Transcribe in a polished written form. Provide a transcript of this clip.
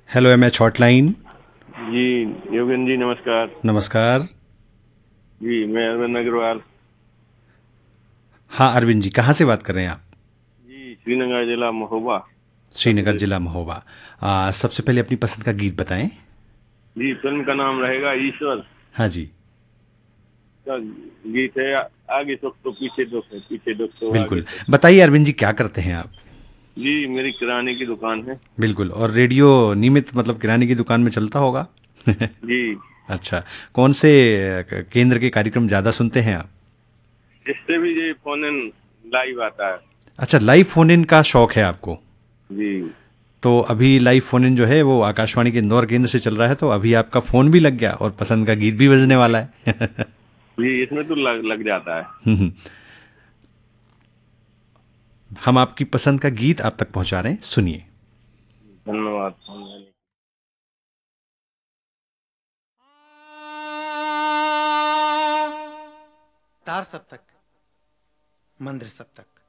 Hello M H hotline. जी। योगेंद्र जी नमस्कार। नमस्कार। जी मैं अरविंद अग्रवाल। हाँ अरविंद जी, कहाँ से बात कर रहे हैं आप? जी श्रीनगर जिला महोबा, उत्तर श्रीनगर प्रदेश। जिला महोबा। सबसे पहले अपनी पसंद का गीत बताएं। जी फिल्म का नाम रहेगा ईश्वर। हाँ जी। का गीत है आगे सुख तो पीछे दुख है, पीछे दुख तो आगे बिल्कुल, सुख। बताइए अरविंद जी, क्या करते हैं आप? जी मेरी किराने की दुकान है। बिल्कुल, और रेडियो नियमित मतलब किराने की दुकान में चलता होगा? जी अच्छा। कौन से केंद्र के कार्यक्रम ज़्यादा सुनते हैं आप? जिससे भी ये फोन इन लाइव आता है। अच्छा, लाइव फोन इन का शौक है आपको? जी। तो अभी लाइव फोन इन जो है वो आकाशवाणी के इंदौर केंद्र से चल रहा है, तो अभी आपका फ़ोन भी लग गया और पसंद का गीत भी बजने वाला है। जी इसमें तो लग जाता है। हम आपकी पसंद का गीत आप तक पहुंचा रहे हैं, सुनिए। धन्यवाद फोन करने के तार सप्तक, मंद्र सप्तक।